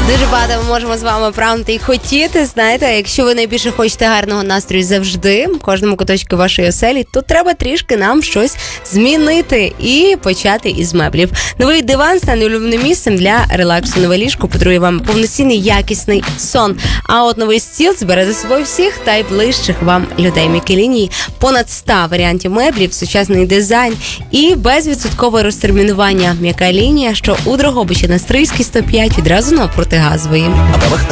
Дуже багато ми можемо з вами прагнути і хотіти, знаєте, якщо ви найбільше хочете гарного настрою завжди, в кожному куточку вашої оселі, то треба трішки нам щось змінити і почати із меблів. Новий диван стане улюбленим місцем для релаксу. Нове ліжко подарує вам повноцінний якісний сон. А от новий стіл збере за собою всіх та й ближчих вам людей. М'які лінії, понад 100 варіантів меблів, сучасний дизайн і безвідсоткове розтермінування. М'яка лінія, що у Дрогобичі на Стрийській 105, відразу навпроти Газової.